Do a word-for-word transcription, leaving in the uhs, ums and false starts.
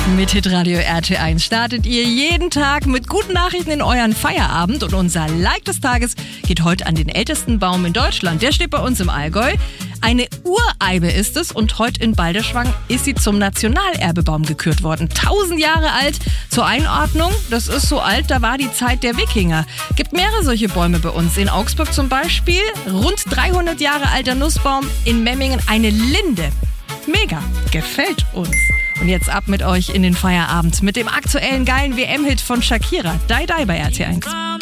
Mit Hitradio R T eins startet ihr jeden Tag mit guten Nachrichten in euren Feierabend und unser Like des Tages geht heute an den ältesten Baum in Deutschland. Der steht bei uns im Allgäu. Eine Ureibe ist es und heute in Balderschwang ist sie zum Nationalerbebaum gekürt worden. Tausend Jahre alt. Zur Einordnung, das ist so alt, da war die Zeit der Wikinger. Gibt mehrere solche Bäume bei uns. In Augsburg zum Beispiel. Rund dreihundert Jahre alter Nussbaum. In Memmingen eine Linde. Mega, gefällt uns. Und jetzt ab mit euch in den Feierabend mit dem aktuellen geilen W M-Hit von Shakira. Die Die bei R T eins.